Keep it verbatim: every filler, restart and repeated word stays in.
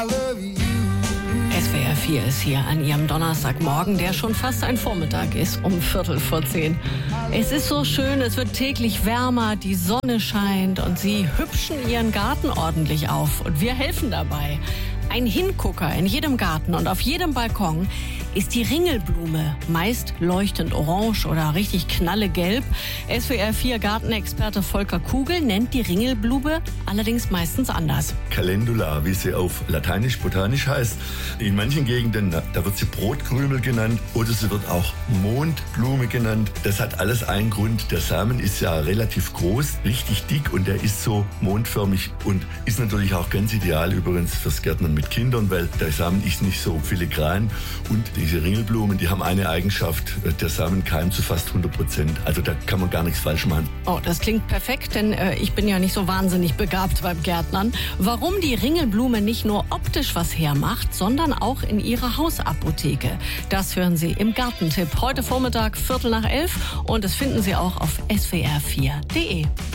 S W R vier ist hier an Ihrem Donnerstagmorgen, der schon fast ein Vormittag ist, um Viertel vor zehn. Es ist so schön, es wird täglich wärmer, die Sonne scheint und Sie hübschen Ihren Garten ordentlich auf. Und wir helfen dabei. Ein Hingucker in jedem Garten und auf jedem Balkon ist die Ringelblume, meist leuchtend orange oder richtig knallegelb. S W R vier Gartenexperte Volker Kugel nennt die Ringelblume allerdings meistens anders. Calendula, wie sie auf Lateinisch botanisch heißt. In manchen Gegenden, da wird sie Brotkrümel genannt oder sie wird auch Mondblume genannt. Das hat alles einen Grund. Der Samen ist ja relativ groß, richtig dick und der ist so mondförmig und ist natürlich auch ganz ideal übrigens fürs Gärtnern mit Kindern, weil der Samen ist nicht so filigran und diese Ringelblumen, die haben eine Eigenschaft, der Samen keimt zu fast hundert Prozent. Also da kann man gar nichts falsch machen. Oh, das klingt perfekt, denn äh, ich bin ja nicht so wahnsinnig begabt beim Gärtnern. Warum die Ringelblume nicht nur optisch was hermacht, sondern auch in Ihrer Hausapotheke. Das hören Sie im Gartentipp heute Vormittag, Viertel nach elf und das finden Sie auch auf S W R vier Punkt de.